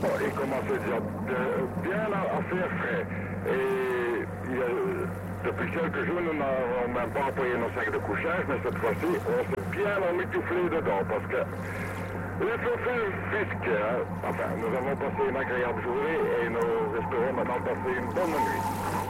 Bon, il commençait déjà bien à faire frais. Et depuis quelques jours, nous n'avons même pas employé nos sacs de couchage, mais cette fois-ci, on s'est bien emmitouflé dedans parce que les feux fisques, enfin, nous avons passé une agréable journée et nous espérons maintenant passer une bonne nuit.